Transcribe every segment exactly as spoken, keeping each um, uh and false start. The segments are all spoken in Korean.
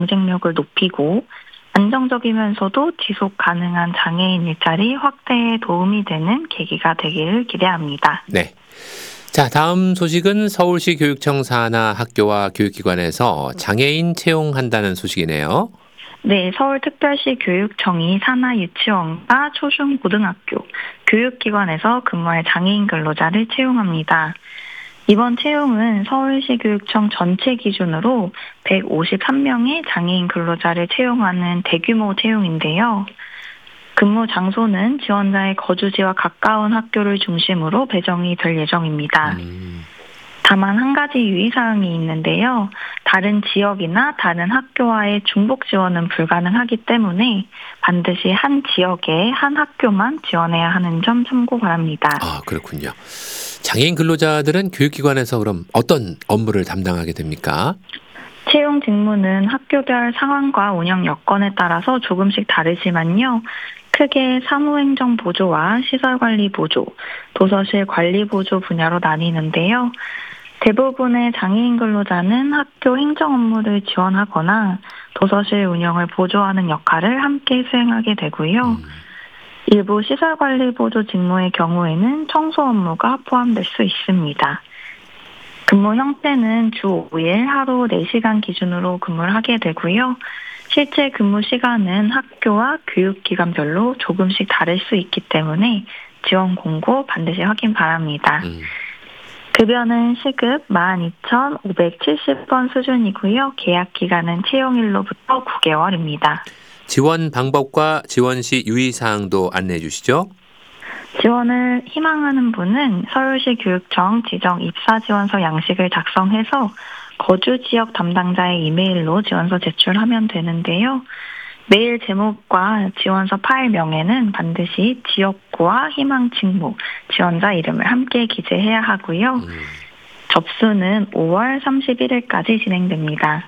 경쟁력을 높이고 안정적이면서도 지속 가능한 장애인 일자리 확대에 도움이 되는 계기가 되기를 기대합니다. 네. 자, 다음 소식은 서울시 교육청 산하 학교와 교육기관에서 장애인 채용한다는 소식이네요. 네, 서울특별시 교육청이 산하 유치원과 초중고등학교, 교육기관에서 근무할 장애인 근로자를 채용합니다. 이번 채용은 서울시 교육청 전체 기준으로 백오십삼 명의 장애인 근로자를 채용하는 대규모 채용인데요. 근무 장소는 지원자의 거주지와 가까운 학교를 중심으로 배정이 될 예정입니다. 음. 다만 한 가지 유의사항이 있는데요. 다른 지역이나 다른 학교와의 중복 지원은 불가능하기 때문에 반드시 한 지역에 한 학교만 지원해야 하는 점 참고 바랍니다. 아, 그렇군요. 장애인 근로자들은 교육기관에서 그럼 어떤 업무를 담당하게 됩니까? 채용 직무는 학교별 상황과 운영 여건에 따라서 조금씩 다르지만요. 크게 사무행정 보조와 시설관리 보조, 도서실 관리 보조 분야로 나뉘는데요. 대부분의 장애인 근로자는 학교 행정 업무를 지원하거나 도서실 운영을 보조하는 역할을 함께 수행하게 되고요. 음. 일부 시설관리 보조 직무의 경우에는 청소 업무가 포함될 수 있습니다. 근무 형태는 주 오 일 하루 네 시간 기준으로 근무를 하게 되고요. 실제 근무 시간은 학교와 교육기관별로 조금씩 다를 수 있기 때문에 지원 공고 반드시 확인 바랍니다. 음. 급여는 시급 만 이천오백칠십 원 수준이고요. 계약 기간은 채용일로부터 구 개월입니다. 지원 방법과 지원 시 유의사항도 안내해 주시죠. 지원을 희망하는 분은 서울시 교육청 지정 입사지원서 양식을 작성해서 거주 지역 담당자의 이메일로 지원서 제출하면 되는데요. 메일 제목과 지원서 파일명에는 반드시 지역구와 희망 직무, 지원자 이름을 함께 기재해야 하고요. 음. 접수는 오월 삼십일일까지 진행됩니다.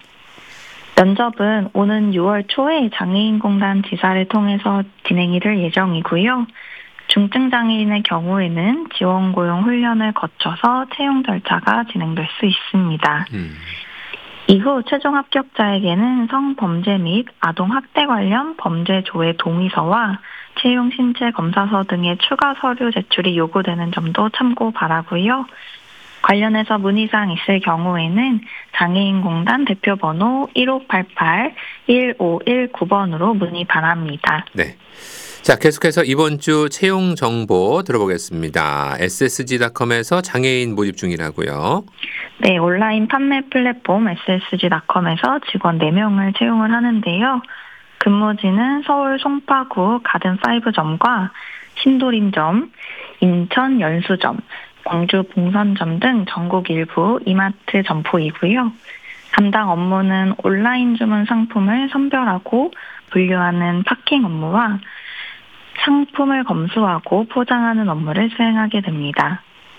면접은 오는 유월 초에 장애인공단 지사를 통해서 진행이 될 예정이고요. 중증장애인의 경우에는 지원고용 훈련을 거쳐서 채용 절차가 진행될 수 있습니다. 음. 이후 최종 합격자에게는 성범죄 및 아동학대 관련 범죄 조회 동의서와 채용 신체 검사서 등의 추가 서류 제출이 요구되는 점도 참고 바라고요. 관련해서 문의사항 있을 경우에는 장애인공단 대표번호 일오팔팔 일오일구 번으로 문의 바랍니다. 네. 자, 계속해서 이번 주 채용 정보 들어보겠습니다. 에스에스지닷컴에서 장애인 모집 중이라고요. 네, 온라인 판매 플랫폼 에스에스지닷컴에서 직원 네 명을 채용을 하는데요. 근무지는 서울 송파구 가든파이브점과 신도림점, 인천 연수점, 광주 봉선점 등 전국 일부 이마트 점포이고요. 담당 업무는 온라인 주문 상품을 선별하고 분류하는 파킹 업무와 상품을 검수하고 포장하는 업무를 수행하게 됩니다.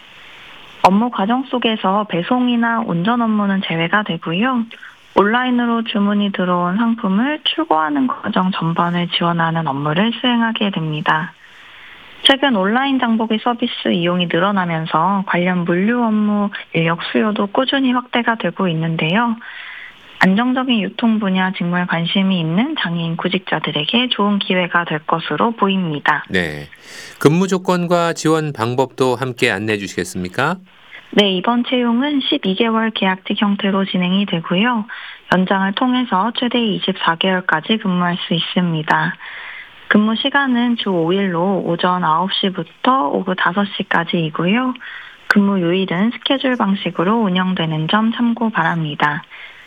업무 과정 속에서 배송이나 운전 업무는 제외가 되고요. 온라인으로 주문이 들어온 상품을 출고하는 과정 전반을 지원하는 업무를 수행하게 됩니다. 최근 온라인 장보기 서비스 이용이 늘어나면서 관련 물류 업무 인력 수요도 꾸준히 확대가 되고 있는데요. 안정적인 유통 분야 직무에 관심이 있는 장애인 구직자들에게 좋은 기회가 될 것으로 보입니다. 네. 근무 조건과 지원 방법도 함께 안내해 주시겠습니까? 네, 이번 채용은 십이 개월 계약직 형태로 진행이 되고요. 연장을 통해서 최대 이십사 개월까지 근무할 수 있습니다. 근무 시간은 주 오 일로 오전 아홉 시부터 오후 다섯 시까지이고요. 근무 요일은 스케줄 방식으로 운영되는 점 참고 바랍니다.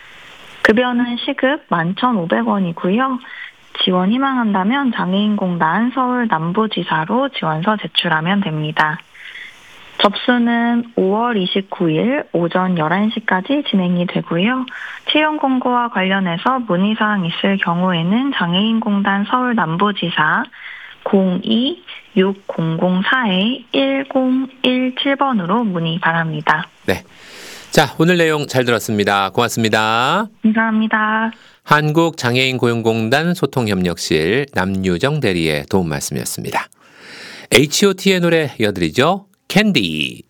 급여는 시급 만 천오백 원이고요. 지원 희망한다면 장애인공단 서울 남부지사로 지원서 제출하면 됩니다. 접수는 오월 이십구일 오전 열한 시까지 진행이 되고요. 채용 공고와 관련해서 문의사항 있을 경우에는 장애인공단 서울 남부지사 공이 육공공사 일공일칠 번으로 문의 바랍니다. 네. 자, 오늘 내용 잘 들었습니다. 고맙습니다. 감사합니다. 한국장애인고용공단 소통협력실 남유정 대리의 도움 말씀이었습니다. 에이치 오 티의 노래 이어드리죠. 캔디.